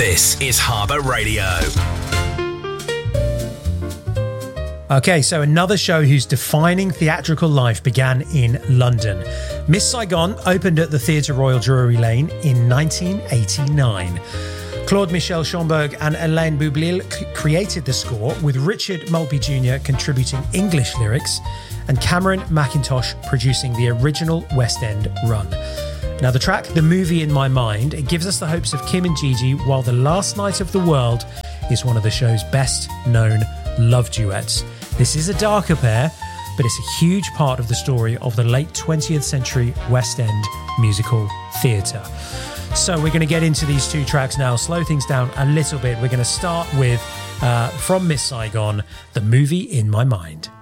This is Harbour Radio. Okay, so another show whose defining theatrical life began in London. Miss Saigon opened at the Theatre Royal Drury Lane in 1989. Claude Michel Schomburg and Hélène Boublil created the score, with Richard Maltby Jr. contributing English lyrics and Cameron McIntosh producing the original West End run. Now, the track The Movie in My Mind, it gives us the hopes of Kim and Gigi, while The Last Night of the World is one of the show's best known love duets. This is a darker pair, but it's a huge part of the story of the late 20th century West End musical theatre. So we're going to get into these two tracks now, slow things down a little bit. We're going to start with, from Miss Saigon, The Movie in My Mind.